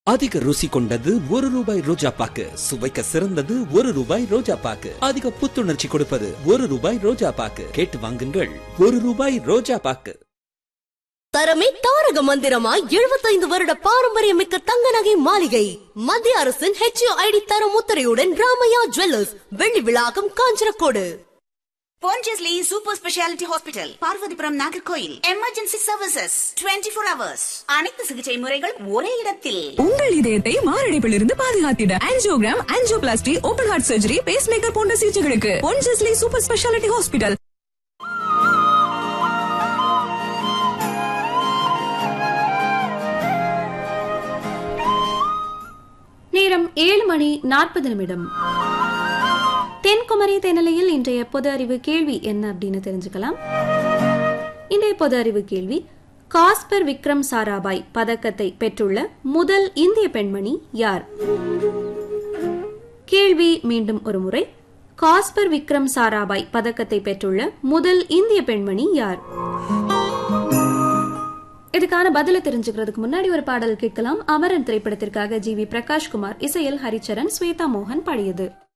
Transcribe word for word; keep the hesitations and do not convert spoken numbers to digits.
அதிக ருசி கொண்டது ஒரு ரூபாய் ரோஜா பாக்கு, சுவைக்க சிறந்தது ஒரு ரூபாய் ரோஜா பாக்கு, அதிக புத்துணர்ச்சி கொடுப்பது ஒரு ரூபாய் ரோஜா பாக்கு. கேட்டு வாங்குங்கள், ஒரு ரூபாய் ரோஜா பாக்கு. தரமே தாரக மந்திரமாய் எழுபத்தைந்து வருட பாரம்பரியமிக்க தங்க நகை மாளிகை மத்திய அரசின் ஹெச் யூ ஐ டி தரம் முத்திரையுடன் ராமையா ஜுவல்லர்ஸ், வெள்ளி விழாக்கம், Kanchanakodu. Pondicherry Super Speciality Hospital, Parvathipuram, Nagercoil. Emergency services twenty four hours. அனைத்து சிகிச்சை முறைகள் ஒரே இடத்தில். உங்கள் இதயத்தை மாரடைப்பில் இருந்து பாதுகாத்திட angiogram, angioplasty, open heart surgery, base maker போன்ற சிகிச்சைகளுக்கு பொன்ஜஸ்லி சூப்பர் ஸ்பெஷாலிட்டி ஹாஸ்பிட்டல். நேரம் ஏழு மணி நாற்பது நிமிடம். தென்குமரி தென்னிலையில் இன்றைய பொது அறிவு கேள்வி என்ன அப்படின்னு தெரிஞ்சுக்கலாம். இன்றைய பொது அறிவு கேள்வி, காஸ்பர் விக்ரம் சாராபாய் பதக்கத்தை பெற்றுள்ள முதல் இந்திய பெண்மணி யார்? கேள்வி மீண்டும் ஒரு முறை, காஸ்பர் விக்ரம் சாராபாய் பதக்கத்தை பெற்றுள்ள முதல் இந்திய பெண்மணி யார்? இதுக்கான பதிலை தெரிஞ்சுக்கிறதுக்கு முன்னாடி ஒரு பாடல் கேட்கலாம். அமரன் திரைப்படத்திற்காக ஜி வி பிரகாஷ்குமார் இசையில் ஹரிச்சரன், ஸ்வேதா மோகன் பாடியது.